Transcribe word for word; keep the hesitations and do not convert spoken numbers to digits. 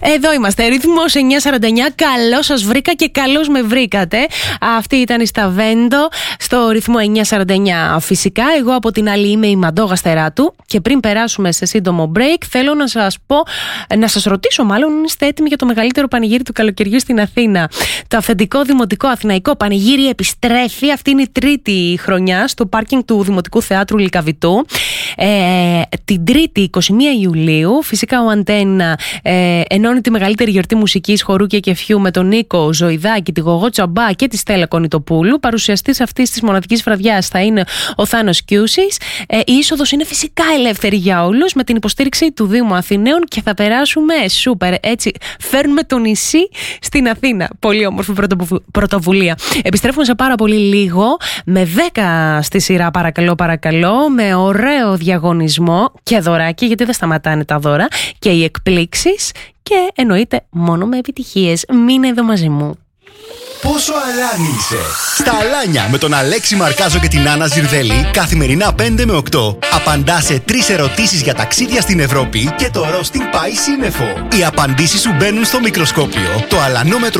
Εδώ είμαστε, ρυθμός εννιά σαράντα εννιά. Καλώς σας βρήκα και καλώς με βρήκατε. Αυτή ήταν η Σταβέντο στο ρυθμό εννιά σαράντα εννιά. Φυσικά, εγώ από την άλλη είμαι η Μαντώ Γαστεράτου. Και πριν περάσουμε σε σύντομο break, θέλω να σας πω, να σας ρωτήσω μάλλον, αν είστε έτοιμοι για το μεγαλύτερο πανηγύρι του καλοκαιριού στην Αθήνα. Το αυθεντικό δημοτικό αθηναϊκό πανηγύρι επιστρέφει. Αυτή είναι η τρίτη χρονιά στο πάρκινγκ του Δημοτικού Θεάτρου Λυκαβητού. Ε, την Τρίτη, είκοσι μία Ιουλίου, φυσικά ο Αντένα ε, ενώνει τη μεγαλύτερη γιορτή μουσικής, χορού και κεφιού με τον Νίκο Ζωηδάκη, τη Γογό Τσαμπά και τη Στέλλα Κονιτοπούλου. Παρουσιαστής αυτής της μοναδικής βραδιάς θα είναι ο Θάνος Κιούσης. Ε, η είσοδος είναι φυσικά ελεύθερη για όλους, με την υποστήριξη του Δήμου Αθηναίων, και θα περάσουμε σούπερ. Έτσι, φέρνουμε το νησί στην Αθήνα. Πολύ όμορφη πρωτοβουλία. Επιστρέφουμε σε πάρα πολύ λίγο με δέκα στη σειρά, παρακαλώ, παρακαλώ, με ωραίο διαγωνισμό και δωράκι, γιατί δεν σταματάνε τα δώρα και οι εκπλήξεις, και εννοείται μόνο με επιτυχίες. Μείνε εδώ μαζί μου. Πόσο αλάνι είσαι? Στα Αλάνια με τον Αλέξη Μαρκάζο και την Άννα Ζιρδέλη, καθημερινά πέντε με οκτώ, απαντά σε τρεις ερωτήσεις για ταξίδια στην Ευρώπη και το ρόστινγκ πάει σύννεφο. Οι απαντήσεις σου μπαίνουν στο μικροσκόπιο. Το αλανόμετρο